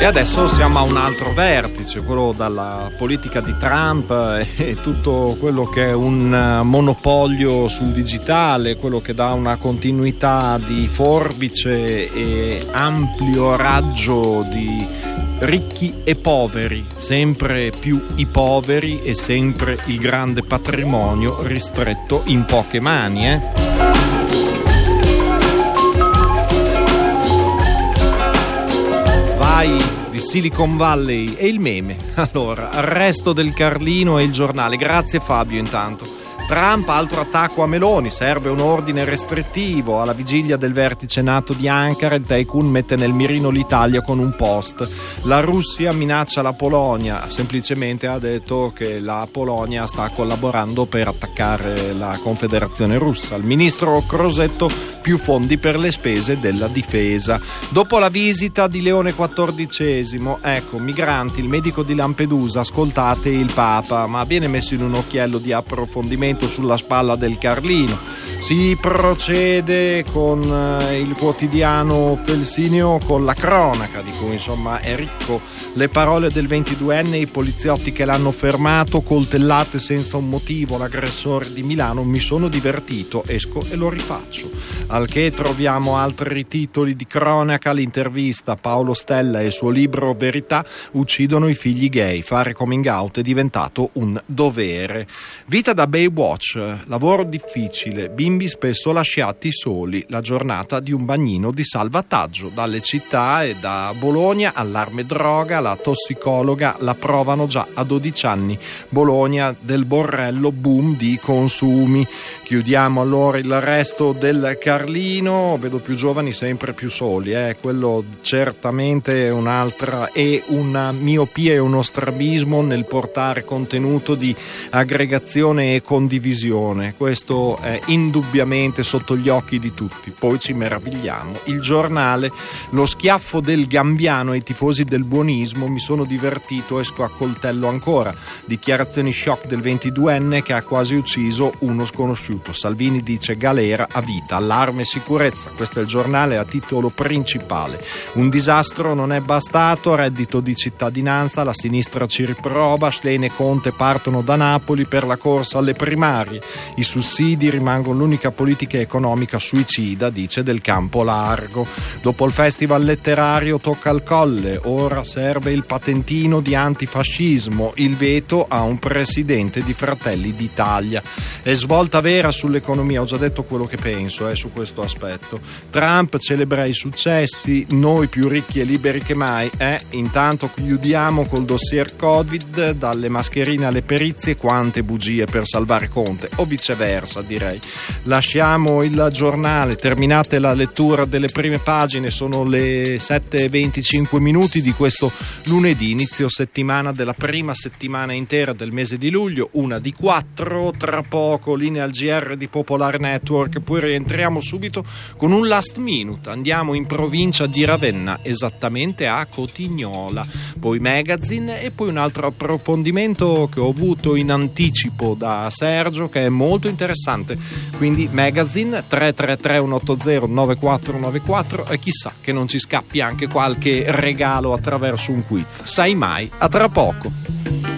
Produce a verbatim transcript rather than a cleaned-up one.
E adesso siamo a un altro vertice, quello dalla politica di Trump e tutto quello che è un monopolio sul digitale, quello che dà una continuità di forbice e ampio raggio di ricchi e poveri, sempre più i poveri e sempre il grande patrimonio ristretto in poche mani, eh? Vai di Silicon Valley e il meme. Allora, arresto del Carlino e il giornale. Grazie Fabio intanto. Trump, altro attacco a Meloni, serve un ordine restrittivo. Alla vigilia del vertice NATO di Ankara, il tycoon mette nel mirino l'Italia con un post. La Russia minaccia la Polonia, semplicemente ha detto che la Polonia sta collaborando per attaccare la Confederazione Russa. Il ministro Crosetto, più fondi per le spese della difesa. Dopo la visita di Leone quattordicesimo, ecco, migranti, il medico di Lampedusa, ascoltate il Papa, ma viene messo in un occhiello di approfondimento sulla spalla del Carlino. Si procede con eh, il quotidiano Felsineo, con la cronaca di cui insomma è ricco. Le parole del ventiduenne, i poliziotti che l'hanno fermato, coltellate senza un motivo, l'aggressore di Milano, mi sono divertito, esco e lo rifaccio. Al che troviamo altri titoli di cronaca, l'intervista Paolo Stella e il suo libro Verità, uccidono i figli gay, fare coming out è diventato un dovere. Vita da Baywatch, lavoro difficile, bimbi spesso lasciati soli, la giornata di un bagnino di salvataggio. Dalle città e da Bologna, allarme droga, la tossicologa la provano già a dodici anni. Bologna, del borrello, boom di consumi. Chiudiamo allora il resto del Carlino, vedo più giovani sempre più soli, eh. Quello certamente è un'altra, è una miopia e uno strabismo nel portare contenuto di aggregazione e condivisione. Questo è indubbiamente sotto gli occhi di tutti, poi ci meravigliamo. Il giornale, lo schiaffo del Gambiano ai tifosi del buonismo, mi sono divertito, esco a coltello ancora. Dichiarazioni shock del ventiduenne che ha quasi ucciso uno sconosciuto. Salvini dice galera a vita, allarme e sicurezza. Questo è il giornale a titolo principale. Un disastro non è bastato, reddito di cittadinanza, la sinistra ci riprova, Schlein e Conte partono da Napoli per la corsa alle primarie. I sussidi rimangono l'unica politica economica suicida, dice Del Campo Largo. Dopo il festival letterario tocca al Colle, ora serve il patentino di antifascismo, il veto a un presidente di Fratelli d'Italia. È svolta vera sull'economia, ho già detto quello che penso eh, su questo aspetto. Trump celebra i successi, noi più ricchi e liberi che mai, eh? Intanto chiudiamo col dossier Covid, dalle mascherine alle perizie, quante bugie per salvare Conte, o viceversa direi. Lasciamo il giornale, terminate la lettura delle prime pagine, sono le sette e venticinque minuti di questo lunedì, inizio settimana della prima settimana intera del mese di luglio, una di quattro, tra poco linea al G R di Popolare Network, poi rientriamo subito con un last minute, andiamo in provincia di Ravenna, esattamente a Cotignola, poi magazine e poi un altro approfondimento che ho avuto in anticipo da Sergio che è molto interessante, quindi magazine tre tre tre uno otto zero nove quattro nove quattro e chissà che non ci scappi anche qualche regalo attraverso un quiz, sai mai. A tra poco.